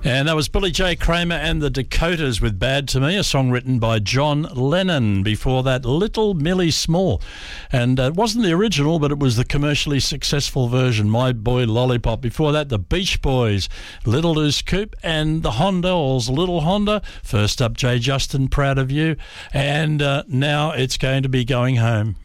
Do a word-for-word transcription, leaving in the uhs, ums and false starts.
And that was Billy J. Kramer and the Dakotas with Bad to Me, a song written by John Lennon. Before that, Little Millie Small. And uh, it wasn't the original, but it was the commercially successful version, My Boy Lollipop. Before that, the Beach Boys, Little Loose Coupe, and the Hondells, Little Honda. First up, Jay Justin, Proud of You. And uh, now it's going to be Going Home.